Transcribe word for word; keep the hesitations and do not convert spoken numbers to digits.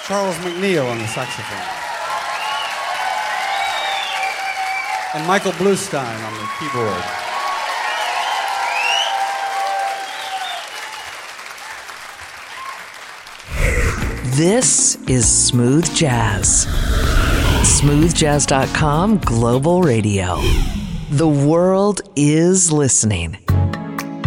Charles McNeil on the saxophone. And Michael Bluestein on the keyboard. This is Smooth Jazz. smooth jazz dot com Global Radio. The world is listening.